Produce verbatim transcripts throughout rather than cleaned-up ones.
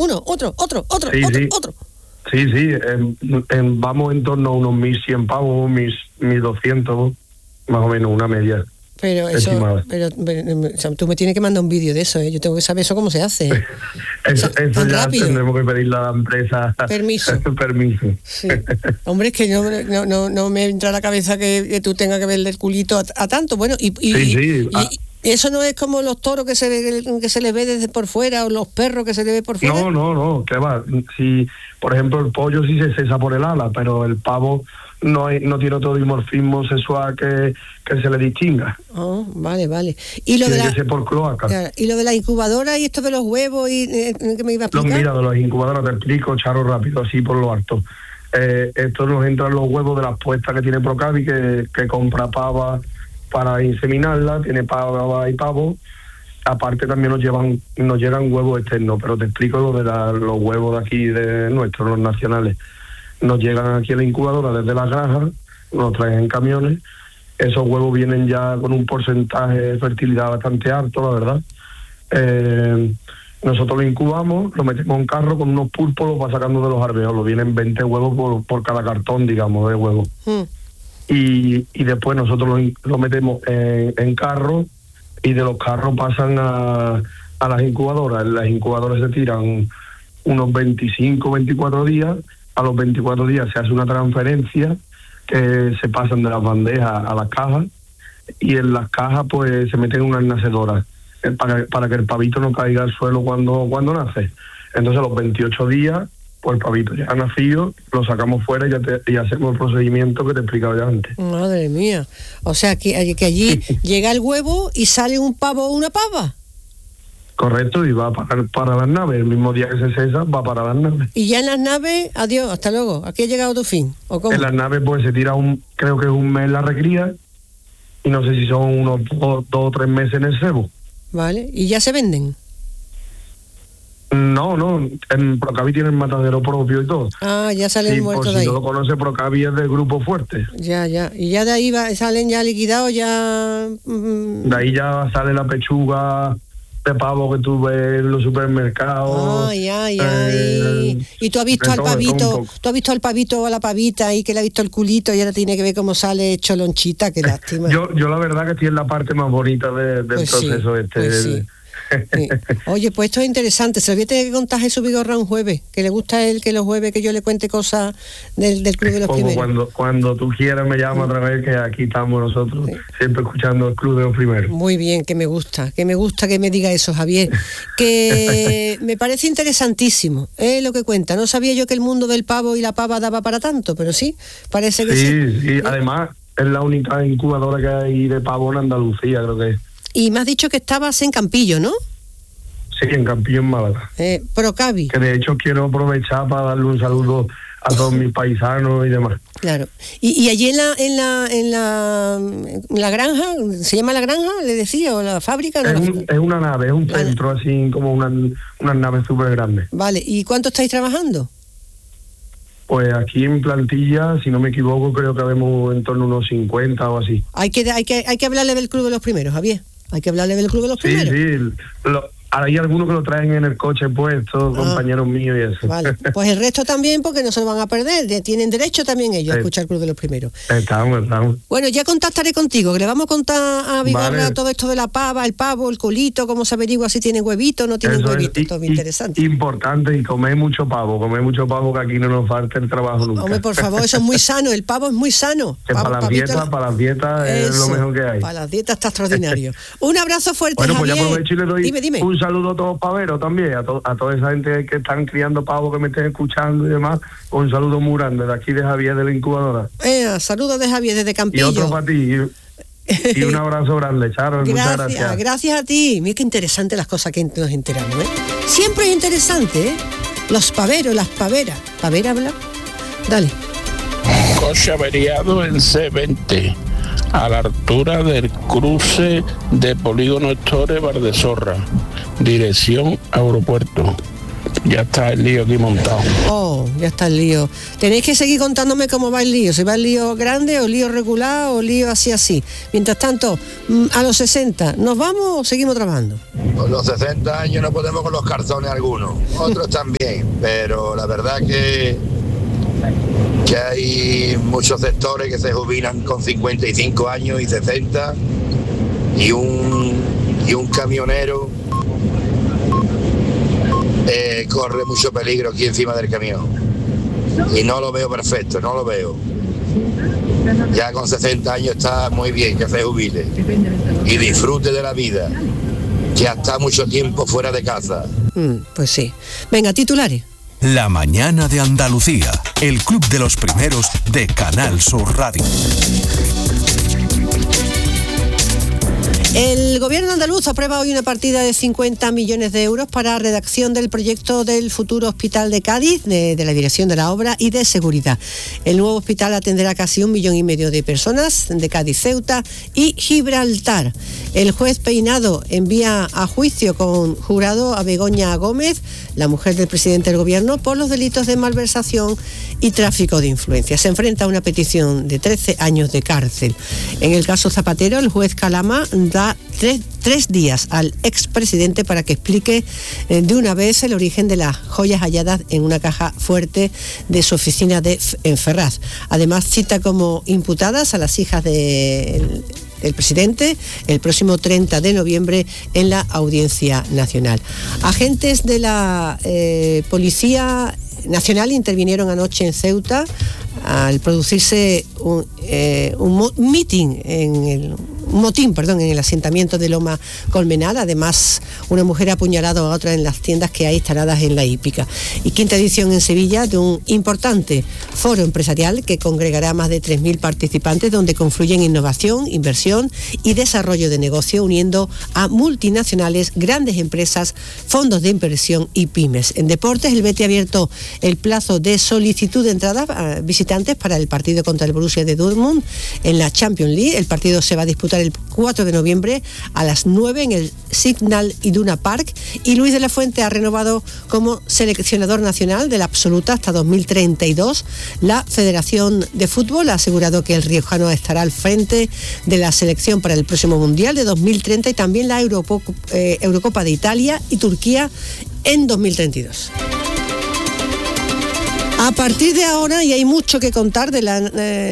uno, otro, otro, otro, sí, otro, sí. otro. Sí, sí, en, en, vamos en torno a unos mil cien pavos, mil doscientos, más o menos, una media. Pero eso, pero, pero o sea, tú me tienes que mandar un vídeo de eso, ¿eh? Yo tengo que saber eso cómo se hace. eso o sea, eso ya rápido. Tendremos que pedirle a la empresa permiso. permiso. Sí. Hombre, es que no, no, no, no me entra a la cabeza que, que tú tengas que verle el culito a, a tanto. Bueno, y, y, sí, sí. y, Ah. y eso no es como los toros que se ve, que se les ve desde por fuera, o los perros que se les ve por fuera. No, no, no, que va. Si, por ejemplo, el pollo sí se cesa por el ala, pero el pavo no hay, no tiene otro dimorfismo sexual que, que se le distinga. Oh, vale, vale. Y lo tiene de la, que ser por cloaca. Claro, y lo de la incubadora y esto de los huevos y eh, ¿qué me iba a explicar? Los, mira, de los incubadoras te explico, Charo, rápido, así por lo alto. Eh, esto nos entran los huevos de las puestas que tiene Procavi, que, que compra pava para inseminarla, tiene pava y pavo. Aparte también nos llevan nos llegan huevos externos, pero te explico lo de la, los huevos de aquí, de nuestros, los nacionales. Nos llegan aquí a la incubadora desde la granja, nos traen en camiones. Esos huevos vienen ya con un porcentaje de fertilidad bastante alto, la verdad. Eh, nosotros lo incubamos, lo metemos en carro con unos pulpos, lo va sacando de los alveolos. Vienen veinte huevos por, por cada cartón, digamos, de huevos. Mm. Y, y después nosotros lo, lo metemos en, en carro, y de los carros pasan a, a las incubadoras. Las incubadoras se tiran unos veinticinco, veinticuatro días. A los veinticuatro días se hace una transferencia, que se pasan de las bandejas a las cajas, y en las cajas pues se meten unas nacedoras para, para que el pavito no caiga al suelo cuando, cuando nace. Entonces a los veintiocho días, pues el pavito ya ha nacido, lo sacamos fuera y, ya te, y hacemos el procedimiento que te he explicado ya antes. Madre mía. O sea, que, que allí llega el huevo y sale un pavo o una pava. Correcto, y va para, para las naves. El mismo día que se cesa, va para las naves. Y ya en las naves, adiós, hasta luego. Aquí ha llegado tu fin. ¿O cómo? En las naves pues se tira un, creo que es un mes la recría, y no sé si son unos dos, dos o tres meses en el cebo. Vale, ¿y ya se venden? No, no, en Procavi tienen matadero propio y todo. Ah, ya salen sí, muertos de ahí. Si no lo conoce, Procavi es del Grupo Fuerte. Ya, ya, y ya de ahí va, salen ya liquidados, ya... Mm... De ahí ya sale la pechuga de pavo que tú ves en los supermercados. Ay, ay, ay. Y tú has visto al pavito, tú has visto al pavito o a la pavita y que le ha visto el culito y ahora tiene que ver cómo sale hecho lonchita, qué lástima. yo, yo la verdad que estoy en la parte más bonita de, del pues proceso sí, este. Pues sí. Sí. Oye, pues esto es interesante. Se lo voy a tener que contar a Jesús Vigorra un jueves, que le gusta a él que los jueves que yo le cuente cosas del, del Club de los Como Primeros. Cuando, cuando tú quieras me llamas sí. otra vez, que aquí estamos nosotros sí. siempre escuchando el Club de los Primeros. Muy bien, que me gusta, que me gusta que me diga eso, Javier. Que me parece interesantísimo ¿eh? Lo que cuenta. No sabía yo que el mundo del pavo y la pava daba para tanto, pero sí, parece que sí. Sí, sí, además es la única incubadora que hay de pavo en Andalucía, creo que es. Y me has dicho que estabas en Campillo, ¿no? Sí, en Campillo, en Málaga. Eh, Procavi. Que de hecho quiero aprovechar para darle un saludo a todos mis paisanos y demás. Claro. Y, y allí en la, en la en la en la granja, ¿se llama la granja? ¿Le decía? ¿O la fábrica? No, es, la un, fábrica. es una nave, es un vale. centro así como una, unas naves súper grandes. Vale. ¿Y cuánto estáis trabajando? Pues aquí en plantilla, si no me equivoco, creo que habemos en torno a unos cincuenta o así. Hay que, hay que, hay que hablarle del Club de los Primeros, Javier. Hay que hablarle del Club de los Primeros. Sí, sí. Lo, hay algunos que lo traen en el coche puesto, ah, compañeros míos y eso. Vale, pues el resto también, porque no se lo van a perder. Tienen derecho también ellos sí. a escuchar el Club de los Primeros. Estamos, estamos. Bueno, ya contactaré contigo, que le vamos a contar a Vigorra vale. todo esto de la pava, el pavo, el culito, cómo se averigua si tienen huevito o no tienen eso huevito. Es, todo muy interesante. Importante, y comer mucho pavo, comer mucho pavo, que aquí no nos falta el trabajo nunca. Hombre, por favor, eso es muy sano, el pavo es muy sano. Pavo, para las dietas, la... para las dietas es lo mejor que hay. Para las dietas está extraordinario. Un abrazo fuerte, bueno, Javier. Pues ya aprovecho y le doy dime, dime. un saludo a todos paveros también, a, to, a toda esa gente que están criando pavos, que me estén escuchando y demás. Un saludo muy grande de aquí de Javier, de la incubadora. Eh, saludos de Javier desde Campillo. Y otro para ti. Y, y un abrazo grande, Charo. Gracias, muchas gracias. Gracias a ti. Mira qué interesante las cosas que nos enteramos, ¿eh? Siempre es interesante, ¿eh? Los paveros, las paveras. ¿Pavera habla? Dale. Coche averiado en C veinte, a la altura del cruce de Polígono Estores Valdesorra, dirección aeropuerto. Ya está el lío aquí montado. Oh, ya está el lío. Tenéis que seguir contándome cómo va el lío. Si va el lío grande o lío regular o lío así así. Mientras tanto, a los sesenta, ¿nos vamos o seguimos trabajando? Con los sesenta años no podemos con los calzones algunos. Otros también. Pero la verdad que, que hay muchos sectores que se jubilan con cincuenta y cinco años y sesenta. Y un, y un camionero Eh, corre mucho peligro aquí encima del camión y no lo veo perfecto, no lo veo. Ya con sesenta años está muy bien que se jubile y disfrute de la vida, ya está mucho tiempo fuera de casa. Mm, pues sí. Venga, titulares. La mañana de Andalucía, el club de los primeros de Canal Sur Radio. El gobierno andaluz aprueba hoy una partida de cincuenta millones de euros para redacción del proyecto del futuro hospital de Cádiz, de, de la dirección de la obra y de seguridad. El nuevo hospital atenderá casi un millón y medio de personas de Cádiz, Ceuta y Gibraltar. El juez Peinado envía a juicio con jurado a Begoña Gómez, la mujer del presidente del gobierno, por los delitos de malversación y tráfico de influencias. Se enfrenta a una petición de trece años de cárcel. En el caso Zapatero, el juez Calama da tres, tres días al expresidente para que explique eh, de una vez el origen de las joyas halladas en una caja fuerte de su oficina de, en Ferraz. Además, cita como imputadas a las hijas de... del presidente el próximo treinta de noviembre en la Audiencia Nacional. Agentes de la eh, Policía Nacional intervinieron anoche en Ceuta al producirse un, eh, un meeting en el un motín, perdón, en el asentamiento de Loma Colmenal. Además, una mujer ha apuñalado a otra en las tiendas que hay instaladas en la hípica. Y quinta edición en Sevilla de un importante foro empresarial que congregará a más de tres mil participantes, donde confluyen innovación, inversión y desarrollo de negocio, uniendo a multinacionales, grandes empresas, fondos de inversión y pymes. En deportes, el Betis ha abierto el plazo de solicitud de entradas a visitantes para el partido contra el Borussia de Dortmund en la Champions League. El partido se va a disputar el cuatro de noviembre a las nueve en el Signal Iduna Park, y Luis de la Fuente ha renovado como seleccionador nacional de la absoluta hasta dos mil treinta y dos. La Federación de Fútbol ha asegurado que el riojano estará al frente de la selección para el próximo Mundial de dos mil treinta y también la Europo, eh, Eurocopa de Italia y Turquía en dos mil treinta y dos. A partir de ahora, y hay mucho que contar de la eh,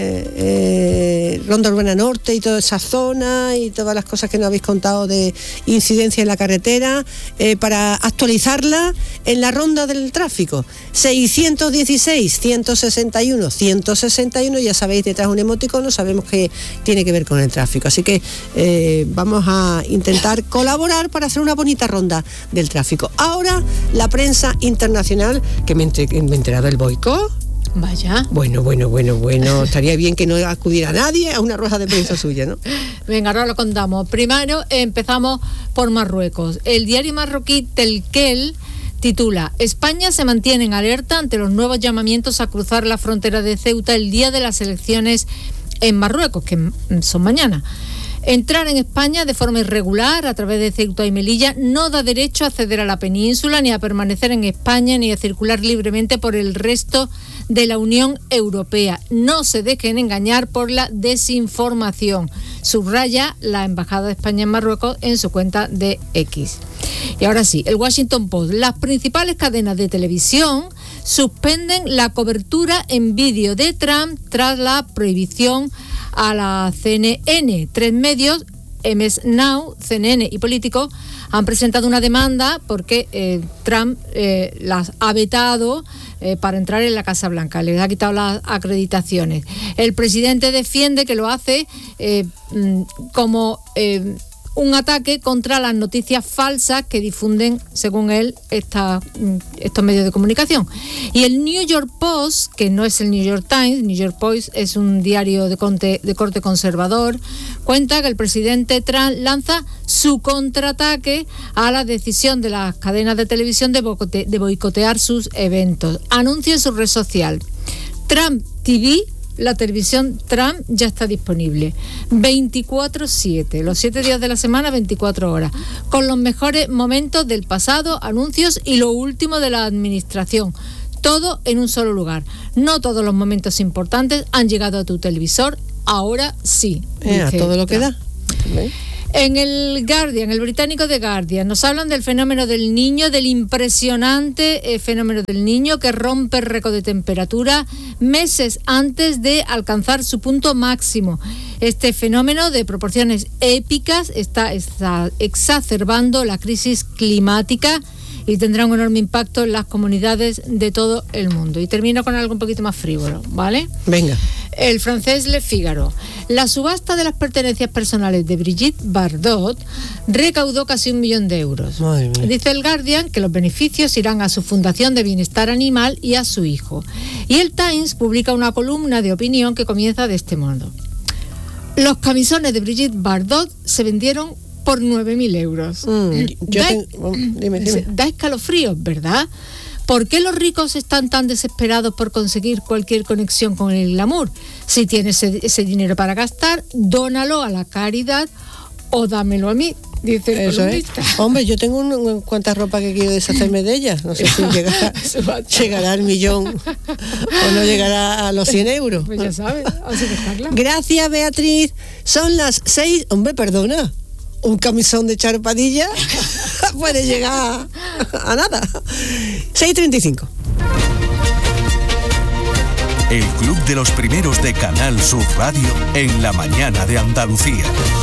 eh, Ronda Urbana Norte y toda esa zona y todas las cosas que nos habéis contado de incidencia en la carretera, eh, para actualizarla en la ronda del tráfico. seiscientos dieciséis, ciento sesenta y uno, ciento sesenta y uno, ya sabéis, detrás un emoticono, sabemos que tiene que ver con el tráfico. Así que eh, vamos a intentar colaborar para hacer una bonita ronda del tráfico. Ahora, la prensa internacional, que me, entre, me he enterado del boicot. Vaya. Bueno, bueno, bueno, bueno. Estaría bien que no acudiera nadie a una rueda de prensa suya, ¿no? Venga, ahora lo contamos. Primero empezamos por Marruecos. El diario marroquí Telkel titula: España se mantiene en alerta ante los nuevos llamamientos a cruzar la frontera de Ceuta el día de las elecciones en Marruecos, que son mañana. Entrar en España de forma irregular a través de Ceuta y Melilla no da derecho a acceder a la península, ni a permanecer en España, ni a circular libremente por el resto de la Unión Europea. No se dejen engañar por la desinformación, subraya la Embajada de España en Marruecos en su cuenta de X. Y ahora sí, el Washington Post. Las principales cadenas de televisión suspenden la cobertura en vídeo de Trump tras la prohibición a la C N N. Tres medios, M S Now, C N N y Político, han presentado una demanda porque eh, Trump eh, las ha vetado eh, para entrar en la Casa Blanca, les ha quitado las acreditaciones. El presidente defiende que lo hace eh, como eh, un ataque contra las noticias falsas que difunden, según él, esta, estos medios de comunicación. Y el New York Post, que no es el New York Times, New York Post es un diario de corte, de corte conservador, cuenta que el presidente Trump lanza su contraataque a la decisión de las cadenas de televisión de, boicote, de boicotear sus eventos. Anuncia en su red social: Trump T V la televisión Trump ya está disponible. veinticuatro siete, los siete días de la semana, veinticuatro horas. Con los mejores momentos del pasado, anuncios y lo último de la administración. Todo en un solo lugar. No todos los momentos importantes han llegado a tu televisor, ahora sí. Eh, a todo lo que da. ¿Ves? En el Guardian, el británico de Guardian, nos hablan del fenómeno del niño, del impresionante eh, fenómeno del niño que rompe el récord de temperatura meses antes de alcanzar su punto máximo. Este fenómeno de proporciones épicas está, está exacerbando la crisis climática y tendrá un enorme impacto en las comunidades de todo el mundo. Y termino con algo un poquito más frívolo, ¿vale? Venga. El francés Le Figaro. La subasta de las pertenencias personales de Brigitte Bardot recaudó casi un millón de euros. Madre mía. Dice el Guardian que los beneficios irán a su Fundación de Bienestar Animal y a su hijo. Y el Times publica una columna de opinión que comienza de este modo. Los camisones de Brigitte Bardot se vendieron por nueve mil euros. Mm, yo da, tengo, dime, dime. da escalofríos, ¿verdad? ¿Por qué los ricos están tan desesperados por conseguir cualquier conexión con el glamour? Si tienes ese, ese dinero para gastar, dónalo a la caridad o dámelo a mí, dice el Eso columnista. es. Hombre, yo tengo un, un, cuánta ropa que quiero deshacerme de ella. No sé si llegará, llegará al millón o no llegará a los cien euros. Pues ya sabes, así dejarla. Gracias, Beatriz. Son las seis. Hombre, perdona. Un camisón de Charo Padilla puede llegar a nada. seis treinta y cinco. El Club de los Primeros de Canal Sur Radio en la mañana de Andalucía.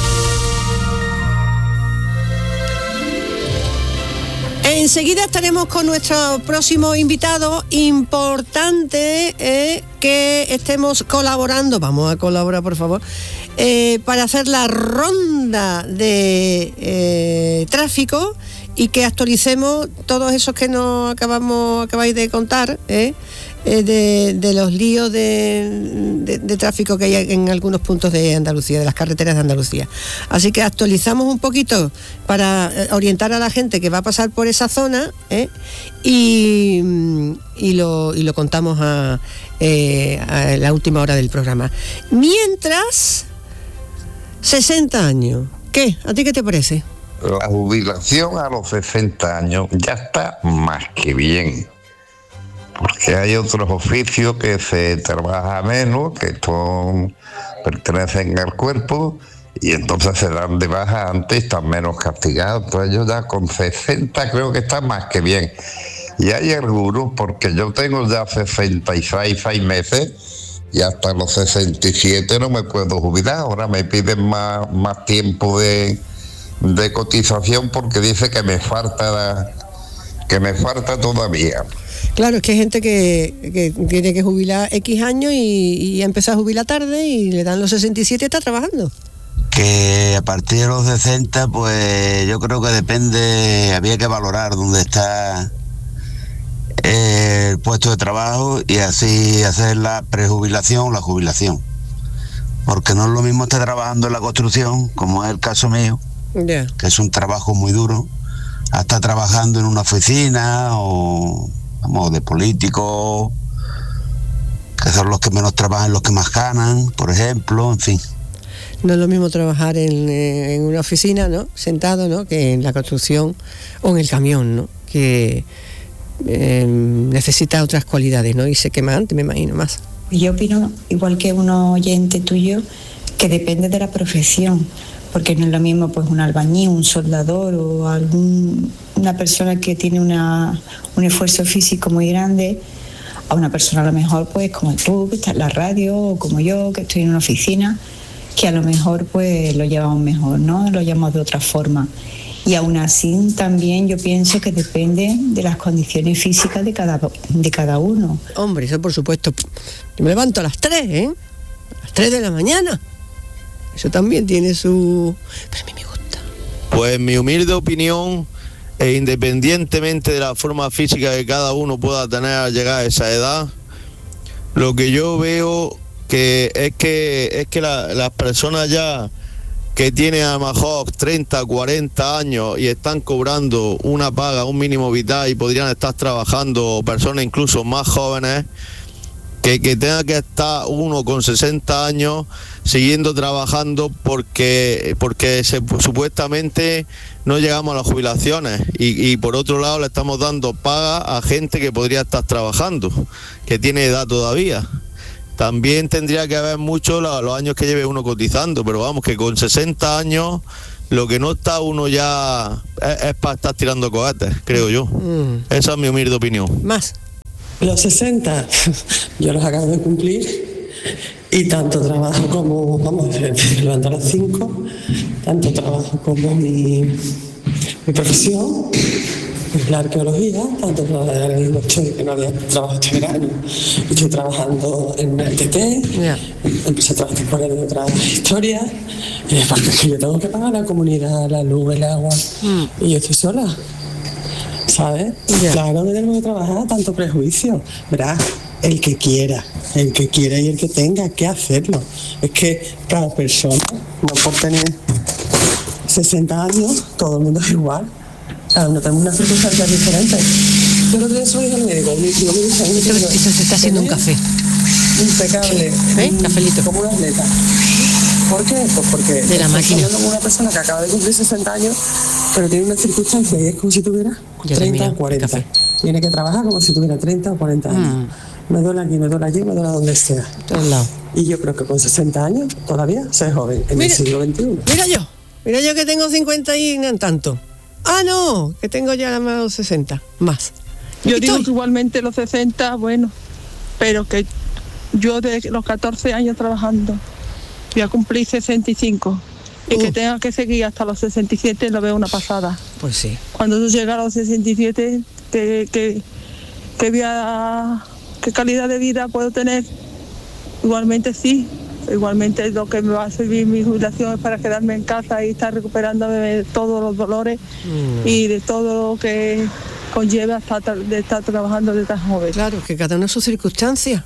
Enseguida estaremos con nuestro próximo invitado. Importante eh, que estemos colaborando, vamos a colaborar por favor, eh, para hacer la ronda de eh, tráfico y que actualicemos todos esos que nos acabamos acabáis de contar, eh, eh, de, de los líos de, de, de tráfico que hay en algunos puntos de Andalucía, de las carreteras de Andalucía. Así que actualizamos un poquito para orientar a la gente que va a pasar por esa zona, eh, y, y, lo, y lo contamos a, eh, a la última hora del programa. Mientras, sesenta años. ¿Qué? ¿A ti qué te parece? La jubilación a los sesenta años ya está más que bien, porque hay otros oficios que se trabaja menos, que son, pertenecen al cuerpo, y entonces se dan de baja antes y están menos castigados. Entonces yo ya con sesenta creo que está más que bien. Y hay algunos, porque yo tengo ya sesenta y seis, seis meses, y hasta los sesenta y siete no me puedo jubilar. Ahora me piden más, más tiempo de... de cotización porque dice que me falta que me falta todavía. Claro, es que hay gente que, que tiene que jubilar X años y, y ha empezado a jubilar tarde y le dan los sesenta y siete y está trabajando. Que a partir de los sesenta, pues yo creo que depende, había que valorar dónde está el puesto de trabajo y así hacer la prejubilación o la jubilación. Porque no es lo mismo estar trabajando en la construcción, como es el caso mío, Yeah. que es un trabajo muy duro, hasta trabajando en una oficina o vamos, de políticos, que son los que menos trabajan, los que más ganan, por ejemplo, en fin. No es lo mismo trabajar en, en una oficina, ¿no?, sentado, ¿no?, que en la construcción o en el camión, ¿no?, que eh, necesita otras cualidades, ¿no?, y se quema antes, me imagino, más. Yo opino, igual que un oyente tuyo, que depende de la profesión. Porque no es lo mismo pues un albañil, un soldador o algún, una persona que tiene una, un esfuerzo físico muy grande, a una persona a lo mejor pues como tú, que estás en la radio, o como yo, que estoy en una oficina, que a lo mejor pues lo llevamos mejor, ¿no? Lo llevamos de otra forma. Y aún así también yo pienso que depende de las condiciones físicas de cada, de cada uno. Hombre, eso por supuesto. Yo me levanto a las tres, ¿eh? A las tres de la mañana. Eso también tiene su... Pero a mí me gusta. Pues mi humilde opinión, e independientemente de la forma física que cada uno pueda tener al llegar a esa edad, lo que yo veo que es que es que la, las personas ya que tienen a lo mejor treinta, cuarenta años y están cobrando una paga, un mínimo vital y podrían estar trabajando, personas incluso más jóvenes, que, que tenga que estar uno con sesenta años siguiendo trabajando porque porque se, supuestamente no llegamos a las jubilaciones y, y por otro lado le estamos dando paga a gente que podría estar trabajando, que tiene edad todavía. También tendría que haber mucho la, los años que lleve uno cotizando, pero vamos, que con sesenta años lo que no está uno ya es, es para estar tirando cohetes, creo yo. Mm. Esa es mi humilde opinión. Más. Los sesenta, yo los acabo de cumplir y tanto trabajo como, vamos, me levanto a las cinco, tanto trabajo como mi, mi profesión, es la arqueología, tanto ahora mismo estoy, que no había trabajo este verano, estoy trabajando en el T T, yeah. Empecé a trabajar por en otras historias, eh, porque es que yo tengo que pagar la comunidad, la luz, el agua, mm. y yo estoy sola. ¿Sabes? Yeah. Claro que tenemos que trabajar, tanto prejuicio, ¿verdad? El que quiera, el que quiera y el que tenga que hacerlo. Es que cada persona, no por tener sesenta años, todo el mundo es igual. Cada uno tenemos unas circunstancias diferentes. Yo lo que soy el médico, mi médico me dice... Esto, esto se está haciendo un café. Impecable. ¿Eh? Cafelito. Como un atleta. ¿Por qué? Pues porque de la máquina. Como una persona que acaba de cumplir sesenta años, pero tiene una circunstancia y es como si tuviera ya treinta o cuarenta. Café. Tiene que trabajar como si tuviera treinta o cuarenta años. Mm. Me duele aquí, me duele allí, me duele donde sea. Todos lados. Y yo creo que con sesenta años todavía soy joven, en mira, el siglo veintiuno. Mira yo, mira yo que tengo cincuenta y no tanto. Ah, no, que tengo ya más de sesenta, más. Yo digo que igualmente los sesenta, bueno, pero que yo de los catorce años trabajando voy a cumplir sesenta y cinco y uh. que tenga que seguir hasta los sesenta y siete lo veo una pasada. Pues sí. Cuando tú llegas a los sesenta y siete, ¿qué, qué, qué, vía, qué calidad de vida puedo tener? Igualmente sí, igualmente lo que me va a servir mi jubilación es para quedarme en casa y estar recuperándome de todos los dolores mm. y de todo lo que conlleva estar, de estar trabajando de tan joven. Claro, que cada uno sus circunstancias.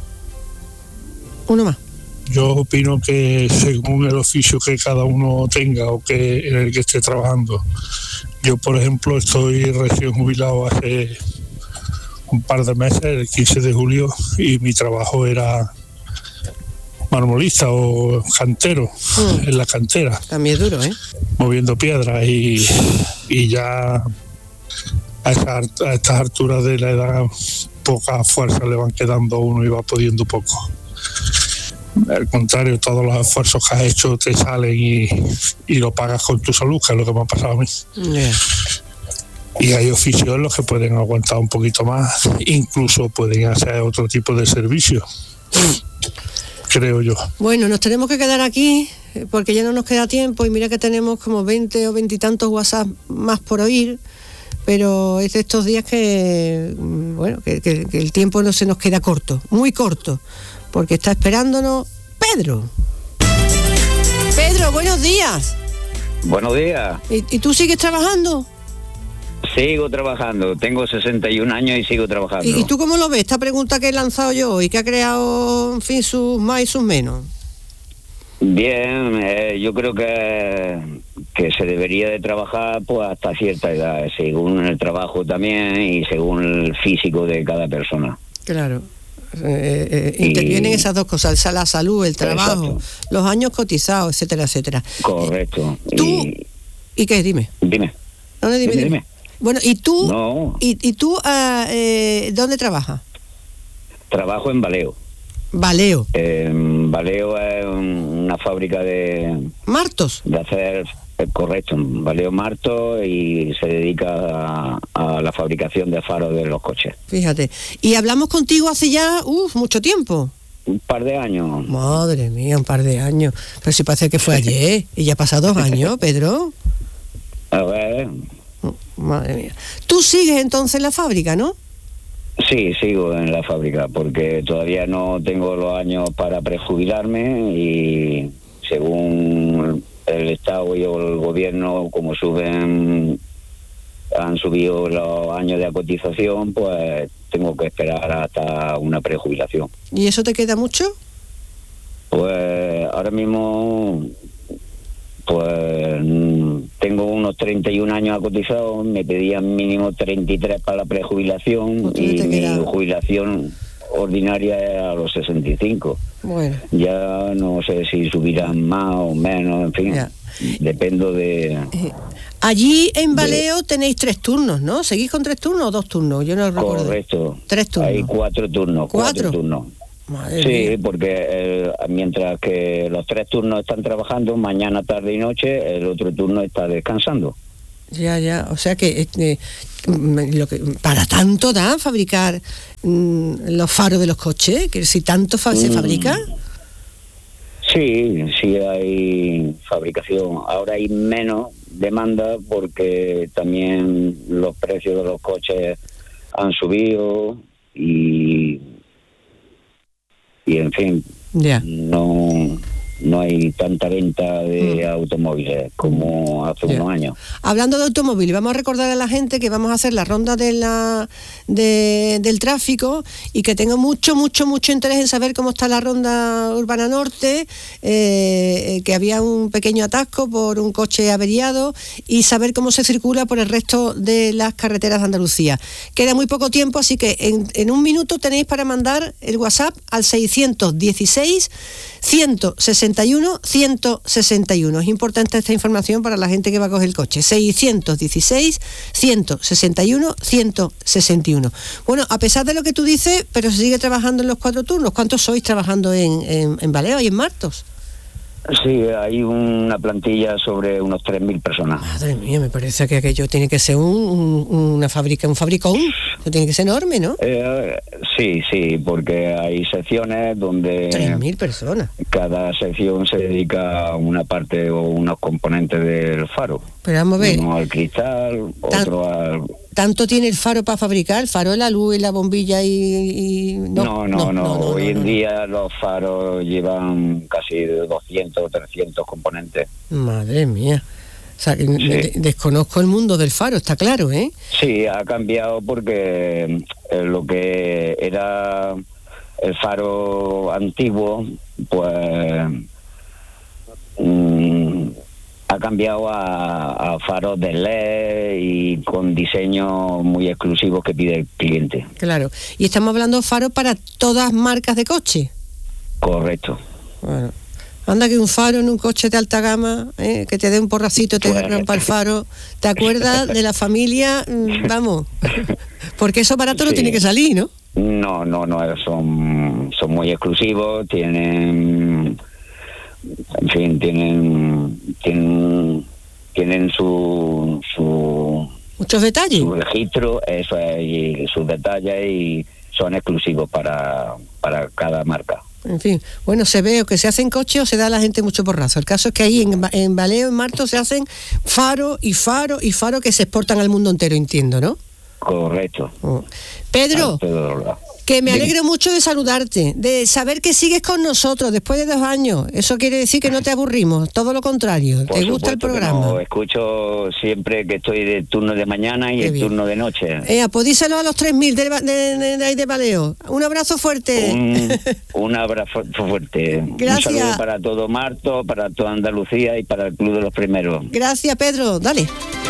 Uno más. Yo opino que según el oficio que cada uno tenga o que en el que esté trabajando. Yo, por ejemplo, estoy recién jubilado hace un par de meses, el quince de julio, y mi trabajo era marmolista o cantero, mm. en la cantera. También es duro, ¿eh? Moviendo piedras y, y ya a, esa, a estas alturas de la edad pocas fuerzas le van quedando a uno y va pudiendo poco. Al contrario, todos los esfuerzos que has hecho te salen y, y lo pagas con tu salud, que es lo que me ha pasado a mí. Yeah. Y hay oficios en los que pueden aguantar un poquito más, incluso pueden hacer otro tipo de servicio, creo yo. Bueno, nos tenemos que quedar aquí porque ya no nos queda tiempo y mira que tenemos como veinte o veintitantos WhatsApp más por oír, pero es de estos días que, bueno, que, que, que el tiempo no se nos queda corto, muy corto, porque está esperándonos Pedro. Pedro, buenos días. Buenos días. ¿Y, y tú sigues trabajando? Sigo trabajando, tengo sesenta y un años y sigo trabajando. ¿Y, y tú cómo lo ves? Esta pregunta que he lanzado yo y que ha creado, en fin, sus más y sus menos. Bien, eh, yo creo que, que se debería de trabajar pues hasta cierta edad, según el trabajo también y según el físico de cada persona. Claro. Eh, eh, intervienen y, esas dos cosas, la salud, el trabajo, exacto, los años cotizados, etcétera, etcétera. Correcto. ¿Tú? ¿Y, ¿y qué? Dime. Dime. No, dime, dime, dime. Bueno, ¿y tú? No. ¿Y, y tú uh, eh, dónde trabajas? Trabajo en Valeo. Valeo. Eh, Valeo es una fábrica de... ¿Martos? De hacer... Correcto, Valeo Marto, y se dedica a, a la fabricación de faros de los coches. Fíjate, y hablamos contigo hace ya, uff, mucho tiempo. Un par de años. Madre mía, un par de años. Pero si parece que fue ayer, y ya ha pasado dos años, Pedro. A ver. Madre mía. Tú sigues entonces en la fábrica, ¿no? Sí, sigo en la fábrica, porque todavía no tengo los años para prejubilarme y según el Estado y el gobierno, como suben, han subido los años de cotización, pues tengo que esperar hasta una prejubilación. ¿Y eso te queda mucho? Pues ahora mismo, pues tengo unos treinta y un años cotizados, me pedían mínimo treinta y tres para la prejubilación, pues y mi jubilación ordinaria es a los sesenta y cinco. Bueno. Ya no sé si subirán más o menos, en fin, ya. Dependo de... Eh, allí en Baleo de... tenéis tres turnos, ¿no? ¿Seguís con tres turnos o dos turnos? Yo no recuerdo. Correcto. Tres turnos. Hay cuatro turnos. ¿Cuatro? Cuatro turnos. Madre sí, mía. porque eh, mientras que los tres turnos están trabajando, mañana, tarde y noche, el otro turno está descansando. Ya, ya, o sea que, eh, lo que para tanto da fabricar mm, los faros de los coches, que si tanto fa- se fabrica. Sí, sí hay fabricación. Ahora hay menos demanda porque también los precios de los coches han subido y y en fin, ya. no no hay tanta venta de mm. automóviles como hace yeah. unos años. Hablando de automóviles, vamos a recordar a la gente que vamos a hacer la ronda de la de, del tráfico y que tenga mucho, mucho, mucho interés en saber cómo está la ronda urbana norte, eh, que había un pequeño atasco por un coche averiado y saber cómo se circula por el resto de las carreteras de Andalucía. Queda muy poco tiempo, así que en, en un minuto tenéis para mandar el WhatsApp al seiscientos dieciséis, ciento sesenta y uno, ciento sesenta y uno. Es importante esta información para la gente que va a coger el coche. seiscientos dieciséis, ciento sesenta y uno, ciento sesenta y uno. Bueno, a pesar de lo que tú dices, pero se sigue trabajando en los cuatro turnos. ¿Cuántos sois trabajando en, en, en Baleo y en Martos? Sí, hay una plantilla sobre unos tres mil personas. Madre mía, me parece que aquello tiene que ser un, un, una fábrica, un fabricón. Eso tiene que ser enorme, ¿no? Eh, sí, sí, porque hay secciones donde... tres mil personas. Cada sección se dedica a una parte o unos componentes del faro. Pero vamos a ver. Uno al cristal, Tan, otro al... ¿Tanto tiene el faro para fabricar? ¿El faro, la luz y la bombilla y...? y... No, no, no, no, no. Hoy no, en no, día no. Los faros llevan casi doscientos o trescientos componentes. Madre mía. O sea, sí. de- desconozco el mundo del faro, está claro, ¿eh? Sí, ha cambiado porque eh, lo que era el faro antiguo, pues... Mmm, ha cambiado a, a faros de L E D y con diseños muy exclusivos que pide el cliente. Claro. Y estamos hablando de faros para todas marcas de coche. Correcto. Bueno. Anda que un faro en un coche de alta gama, ¿eh? Que te dé un porracito, te pues... rompa el faro. ¿Te acuerdas de la familia? Vamos. Porque eso barato sí. No tiene que salir, ¿no? No, no, no. Son, son muy exclusivos, tienen... En fin, tienen tienen tienen su su muchos detalles, su registro, eso es, y sus detalles y son exclusivos para para cada marca. En fin, bueno, se ve o que se hacen coches o se da a la gente mucho porrazo. El caso es que ahí en, en Baleo, en Martos, se hacen faro y faro y faro que se exportan al mundo entero, entiendo, ¿no? Correcto. Oh. Pedro, que me alegro mucho de saludarte, de saber que sigues con nosotros después de dos años. Eso quiere decir que no te aburrimos, todo lo contrario. Por ¿Te gusta el programa? No, escucho siempre que estoy de turno de mañana y Qué el bien. turno de noche. Eh, pues díselo a los tres mil de, de, de, de, de Baleo. Un abrazo fuerte. Un, un abrazo fuerte. Gracias. Un saludo para todo Marto, para toda Andalucía y para el Club de los Primeros. Gracias, Pedro. Dale.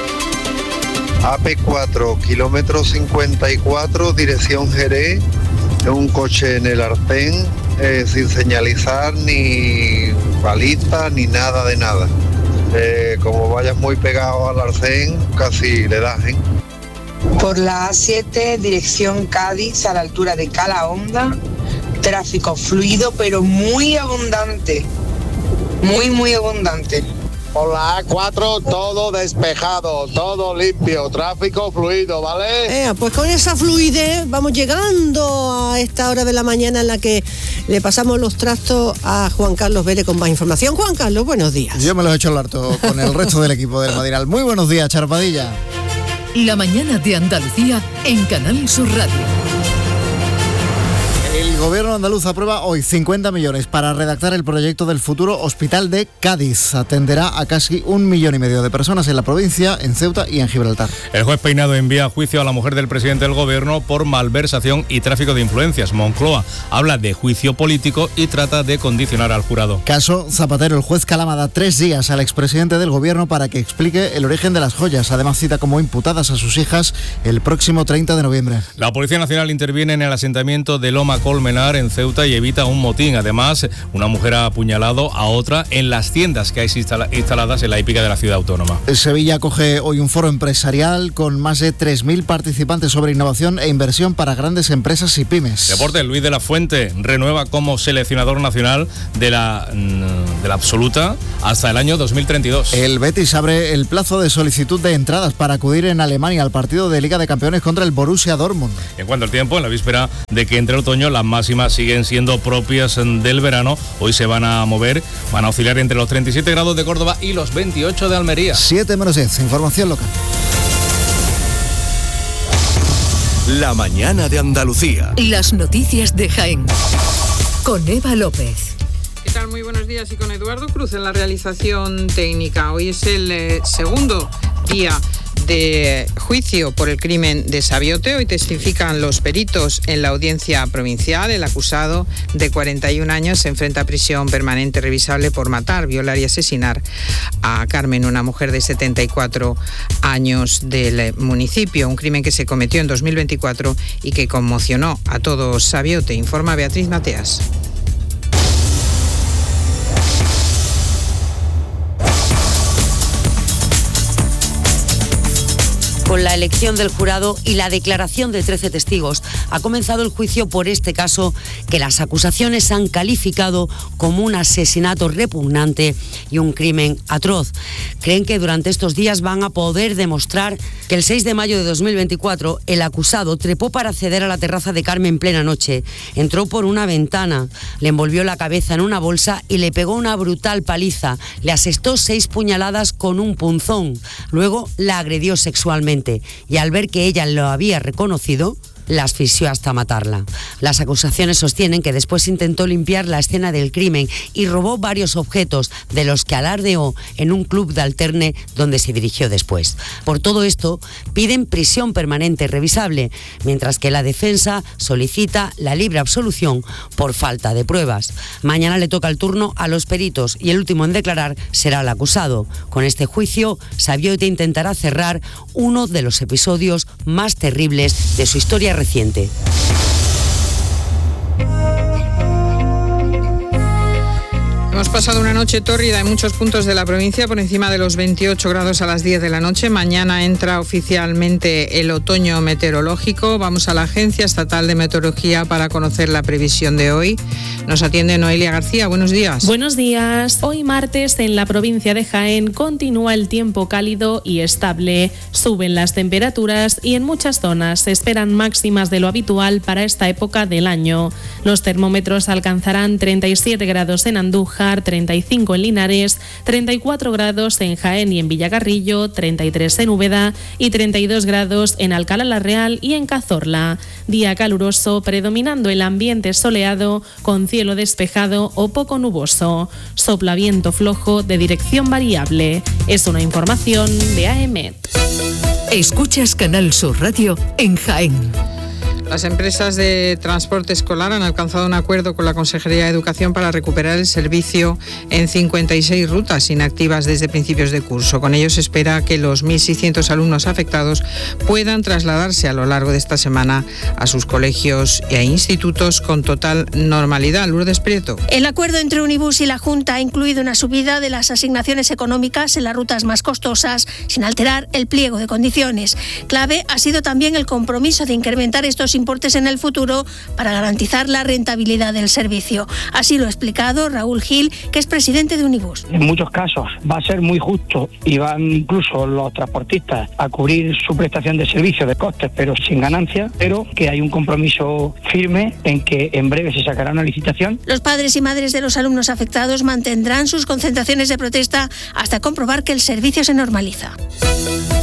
A P cuatro, kilómetro cincuenta y cuatro, dirección Jerez, un coche en el Arcén, eh, sin señalizar ni balitas ni nada de nada. Eh, como vayas muy pegado al Arcén, casi le das, ¿eh? Por la A siete, dirección Cádiz, a la altura de Calahonda, tráfico fluido pero muy abundante, muy muy abundante. Por la A cuatro todo despejado, todo limpio, tráfico fluido, ¿vale? Eh, pues con esa fluidez vamos llegando a esta hora de la mañana en la que le pasamos los trastos a Juan Carlos Vélez con más información. Juan Carlos, buenos días. Yo me los he hecho al harto con el resto del equipo del Madiral. Muy buenos días, Charpadilla. La mañana de Andalucía en Canal Sur Radio. El gobierno andaluz aprueba hoy cincuenta millones para redactar el proyecto del futuro hospital de Cádiz. Atenderá a casi un millón y medio de personas en la provincia, en Ceuta y en Gibraltar. El juez Peinado envía a juicio a la mujer del presidente del gobierno por malversación y tráfico de influencias. Moncloa habla de juicio político y trata de condicionar al jurado. Caso Zapatero. El juez Calama da tres días al expresidente del gobierno para que explique el origen de las joyas. Además cita como imputadas a sus hijas el próximo treinta de noviembre. La Policía Nacional interviene en el asentamiento de Loma Colmenar en Ceuta y evita un motín. Además, una mujer ha apuñalado a otra en las tiendas que hay instaladas en la hípica de la ciudad autónoma. Sevilla acoge hoy un foro empresarial con más de tres mil participantes sobre innovación e inversión para grandes empresas y pymes. Deporte. Luis de la Fuente renueva como seleccionador nacional de la, de la absoluta hasta el año dos mil treinta y dos. El Betis abre el plazo de solicitud de entradas para acudir en Alemania al partido de Liga de Campeones contra el Borussia Dortmund. En cuanto al tiempo, en la víspera de que entre el otoño, las máximas siguen siendo propias del verano. Hoy se van a mover, van a oscilar entre los treinta y siete grados de Córdoba y los veintiocho de Almería. siete menos diez, información local. La mañana de Andalucía. Las noticias de Jaén. Con Eva López. ¿Qué tal? Muy buenos días. Y con Eduardo Cruz en la realización técnica. Hoy es el eh, segundo día de juicio por el crimen de Sabiote. Hoy testifican los peritos en la audiencia provincial. El acusado, de cuarenta y un años, se enfrenta a prisión permanente revisable por matar, violar y asesinar a Carmen, una mujer de setenta y cuatro años del municipio. Un crimen que se cometió en dos mil veinticuatro y que conmocionó a todo Sabiote, informa Beatriz Mateas. Con la elección del jurado y la declaración de trece testigos, ha comenzado el juicio por este caso que las acusaciones han calificado como un asesinato repugnante y un crimen atroz. Creen que durante estos días van a poder demostrar que el seis de mayo de dos mil veinticuatro el acusado trepó para acceder a la terraza de Carmen en plena noche. Entró por una ventana, le envolvió la cabeza en una bolsa y le pegó una brutal paliza. Le asestó seis puñaladas con un punzón. Luego la agredió sexualmente. Y al ver que ella lo había reconocido, la asfixió hasta matarla. Las acusaciones sostienen que después intentó limpiar la escena del crimen y robó varios objetos de los que alardeó en un club de alterne donde se dirigió después. Por todo esto, piden prisión permanente revisable, mientras que la defensa solicita la libre absolución por falta de pruebas. Mañana le toca el turno a los peritos y el último en declarar será el acusado. Con este juicio, Sabiote intentará cerrar uno de los episodios más terribles de su historia reciente. Hemos pasado una noche tórrida en muchos puntos de la provincia, por encima de los veintiocho grados a las diez de la noche. Mañana entra oficialmente el otoño meteorológico. Vamos a la Agencia Estatal de Meteorología para conocer la previsión de hoy. Nos atiende Noelia García. Buenos días. Buenos días. Hoy martes en la provincia de Jaén continúa el tiempo cálido y estable. Suben las temperaturas y en muchas zonas se esperan máximas de lo habitual para esta época del año. Los termómetros alcanzarán treinta y siete grados en Andújar, treinta y cinco en Linares, treinta y cuatro grados en Jaén y en Villagarrillo, treinta y tres en Úbeda y treinta y dos grados en Alcalá la Real y en Cazorla. Día caluroso, predominando el ambiente soleado con cielo despejado o poco nuboso. Sopla viento flojo de dirección variable. Es una información de A E M E T. Escuchas Canal Sur Radio en Jaén. Las empresas de transporte escolar han alcanzado un acuerdo con la Consejería de Educación para recuperar el servicio en cincuenta y seis rutas inactivas desde principios de curso. Con ello se espera que los mil seiscientos alumnos afectados puedan trasladarse a lo largo de esta semana a sus colegios e institutos con total normalidad. Lourdes Prieto. El acuerdo entre Unibus y la Junta ha incluido una subida de las asignaciones económicas en las rutas más costosas, sin alterar el pliego de condiciones. Clave ha sido también el compromiso de incrementar estos importes en el futuro para garantizar la rentabilidad del servicio. Así lo ha explicado Raúl Gil, que es presidente de Unibus. En muchos casos va a ser muy justo y van incluso los transportistas a cubrir su prestación de servicio de costes, pero sin ganancia, pero que hay un compromiso firme en que en breve se sacará una licitación. Los padres y madres de los alumnos afectados mantendrán sus concentraciones de protesta hasta comprobar que el servicio se normaliza.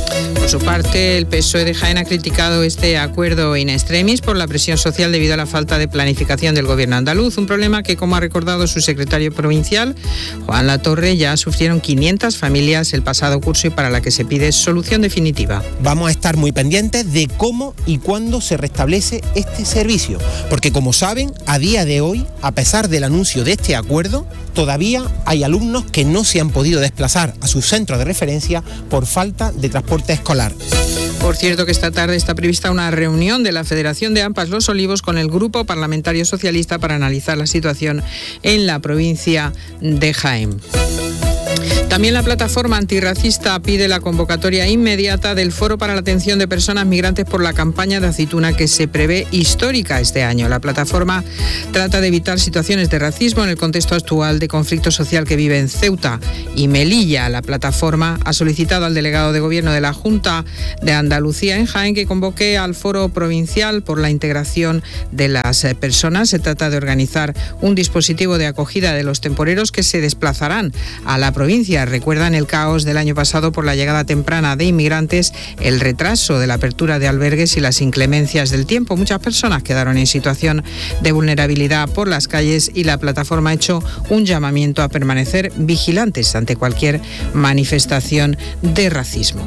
Por su parte, el P S O E de Jaén ha criticado este acuerdo in extremis por la presión social debido a la falta de planificación del gobierno andaluz, un problema que, como ha recordado su secretario provincial, Juan Latorre, ya sufrieron quinientas familias el pasado curso y para la que se pide solución definitiva. Vamos a estar muy pendientes de cómo y cuándo se restablece este servicio, porque como saben, a día de hoy, a pesar del anuncio de este acuerdo, todavía hay alumnos que no se han podido desplazar a sus centros de referencia por falta de transporte escolar. Por cierto que esta tarde está prevista una reunión de la Federación de AMPAs Los Olivos con el Grupo Parlamentario Socialista para analizar la situación en la provincia de Jaén. También la plataforma antirracista pide la convocatoria inmediata del Foro para la Atención de Personas Migrantes por la campaña de aceituna que se prevé histórica este año. La plataforma trata de evitar situaciones de racismo en el contexto actual de conflicto social que vive en Ceuta y Melilla. La plataforma ha solicitado al delegado de Gobierno de la Junta de Andalucía en Jaén que convoque al Foro Provincial por la integración de las personas. Se trata de organizar un dispositivo de acogida de los temporeros que se desplazarán a la provincia. Recuerdan el caos del año pasado por la llegada temprana de inmigrantes, el retraso de la apertura de albergues y las inclemencias del tiempo. Muchas personas quedaron en situación de vulnerabilidad por las calles y la plataforma ha hecho un llamamiento a permanecer vigilantes ante cualquier manifestación de racismo.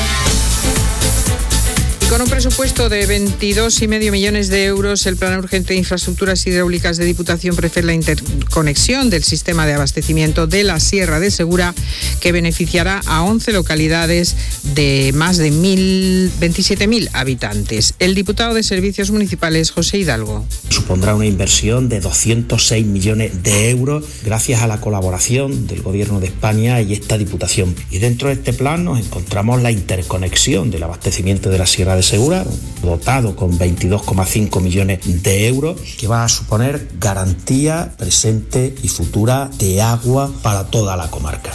Con un presupuesto de veintidós y medio millones de euros, el Plan Urgente de Infraestructuras Hidráulicas de Diputación prevé la interconexión del sistema de abastecimiento de la Sierra de Segura, que beneficiará a once localidades de más de veintisiete mil habitantes. El diputado de Servicios Municipales, José Hidalgo. Supondrá una inversión de doscientos seis millones de euros gracias a la colaboración del Gobierno de España y esta Diputación. Y dentro de este plan nos encontramos la interconexión del abastecimiento de la Sierra de Segura, dotado con veintidós coma cinco millones de euros, que va a suponer garantía presente y futura de agua para toda la comarca.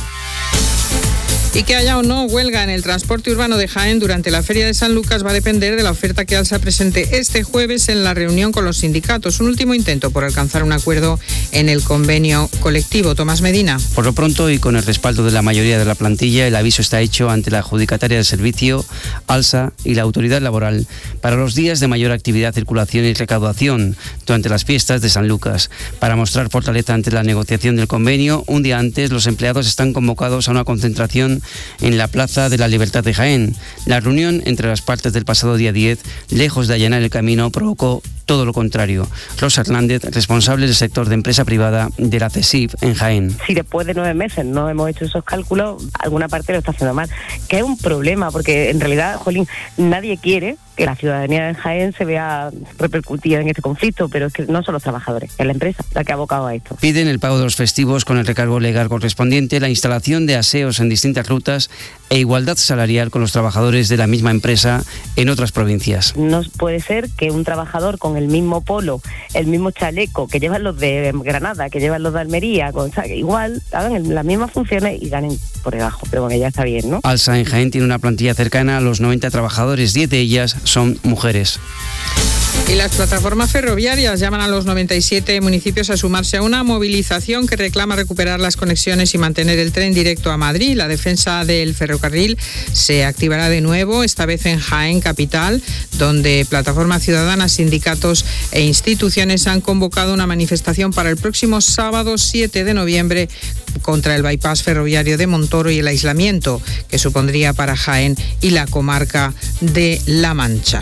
Y que haya o no huelga en el transporte urbano de Jaén durante la Feria de San Lucas va a depender de la oferta que ALSA presente este jueves en la reunión con los sindicatos. Un último intento por alcanzar un acuerdo en el convenio colectivo. Tomás Medina. Por lo pronto y con el respaldo de la mayoría de la plantilla, el aviso está hecho ante la adjudicataria del servicio, ALSA y la autoridad laboral para los días de mayor actividad, circulación y recaudación durante las fiestas de San Lucas. Para mostrar fortaleza ante la negociación del convenio, un día antes los empleados están convocados a una concentración en la Plaza de la Libertad de Jaén. La reunión entre las partes del pasado día diez, lejos de allanar el camino, provocó todo lo contrario. Rosa Hernández, responsable del sector de empresa privada de la CESIF en Jaén. Si después de nueve meses no hemos hecho esos cálculos, alguna parte lo está haciendo mal, que es un problema, porque en realidad, jolín, nadie quiere que la ciudadanía de Jaén se vea repercutida en este conflicto, pero es que no son los trabajadores, es la empresa la que ha abocado a esto. Piden el pago de los festivos con el recargo legal correspondiente, la instalación de aseos en distintas rutas e igualdad salarial con los trabajadores de la misma empresa en otras provincias. No puede ser que un trabajador con el mismo polo, el mismo chaleco que llevan los de Granada, que llevan los de Almería, con, igual hagan las mismas funciones y ganen por debajo, pero bueno, ya está bien, ¿no? ALSA en Jaén tiene una plantilla cercana a los noventa trabajadores, diez de ellas son mujeres. Y las plataformas ferroviarias llaman a los noventa y siete municipios a sumarse a una movilización que reclama recuperar las conexiones y mantener el tren directo a Madrid. La defensa del ferrocarril se activará de nuevo, esta vez en Jaén capital, donde plataformas ciudadanas, sindicatos e instituciones han convocado una manifestación para el próximo sábado siete de noviembre contra el bypass ferroviario de Montoro y el aislamiento que supondría para Jaén y la comarca de La Mancha.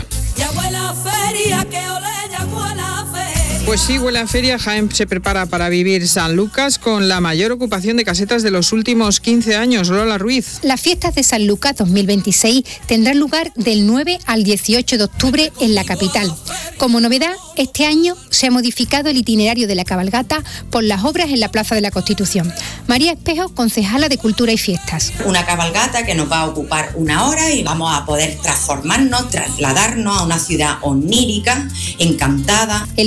Pues sí, huele a feria. Jaén se prepara para vivir San Lucas con la mayor ocupación de casetas de los últimos quince años. Lola Ruiz. Las fiestas de San Lucas dos mil veintiséis tendrán lugar del nueve al dieciocho de octubre en la capital. Como novedad, este año se ha modificado el itinerario de la cabalgata por las obras en la Plaza de la Constitución. María Espejo, concejala de Cultura y Fiestas. Una cabalgata que nos va a ocupar una hora y vamos a poder transformarnos, trasladarnos a una ciudad onírica, encantada. El viernes nueve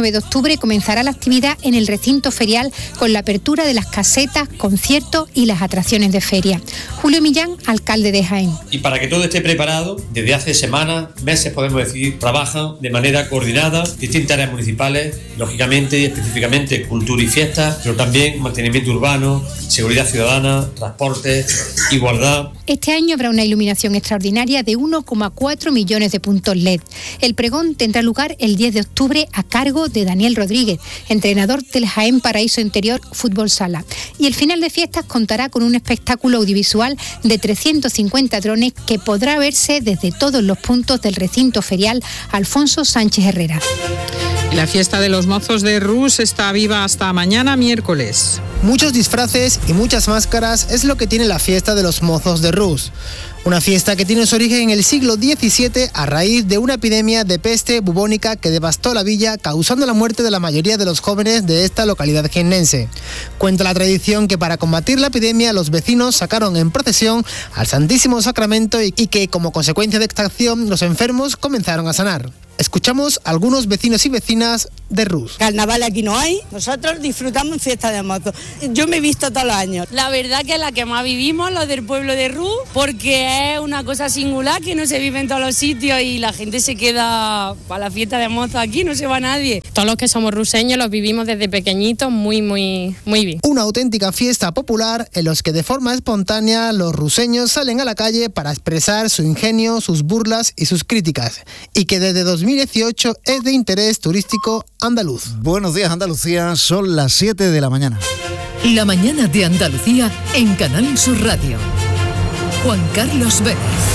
nueve de octubre comenzará la actividad en el recinto ferial con la apertura de las casetas, conciertos y las atracciones de feria. Julio Millán, alcalde de Jaén. Y para que todo esté preparado, desde hace semanas, meses podemos decir, trabajan de manera coordinada distintas áreas municipales, lógicamente y específicamente cultura y fiestas, pero también mantenimiento urbano, seguridad ciudadana, transporte, igualdad. Este año habrá una iluminación extraordinaria de uno coma cuatro millones de puntos L E D. El pregón tendrá lugar el diez de octubre a cargo de Daniel Rodríguez, entrenador del Jaén Paraíso Interior Fútbol Sala. Y el final de fiestas contará con un espectáculo audiovisual de trescientos cincuenta drones que podrá verse desde todos los puntos del recinto ferial Alfonso Sánchez Herrera. La fiesta de los mozos de Rus está viva hasta mañana miércoles. Muchos disfraces y muchas máscaras es lo que tiene la fiesta de los mozos de Rus. Una fiesta que tiene su origen en el siglo diecisiete a raíz de una epidemia de peste bubónica que devastó la villa, causando la muerte de la mayoría de los jóvenes de esta localidad jiennense. Cuenta la tradición que para combatir la epidemia los vecinos sacaron en procesión al Santísimo Sacramento y que como consecuencia de esta acción los enfermos comenzaron a sanar. Escuchamos a algunos vecinos y vecinas de Rus. Carnaval aquí no hay, nosotros disfrutamos en fiesta de motos. Yo me he visto todos los años. La verdad que es la que más vivimos, los del pueblo de Rus, porque es una cosa singular que no se vive en todos los sitios y la gente se queda para la fiesta de motos aquí, no se va nadie. Todos los que somos ruseños los vivimos desde pequeñitos muy, muy, muy bien. Una auténtica fiesta popular en los que de forma espontánea los ruseños salen a la calle para expresar su ingenio, sus burlas y sus críticas, y que desde dos mil dieciocho es de interés turístico andaluz. Buenos días, Andalucía, son las siete de la mañana. La mañana de Andalucía en Canal Sur Radio. Juan Carlos Vélez.